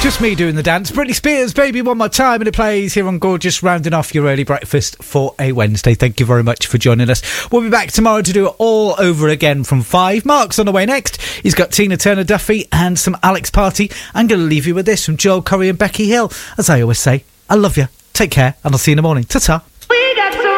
Just me doing the dance. Britney Spears, Baby One More Time, and it plays here on Gorgeous, rounding off your early breakfast for a Wednesday. Thank you very much for joining us. We'll be back tomorrow to do it all over again from 5. Mark's on the way next. He's got Tina Turner Duffy and some Alex Party. I'm going to leave you with this from Joel Corey and Becky Hill. As I always say, I love you. Take care, and I'll see you in the morning. Ta-ta.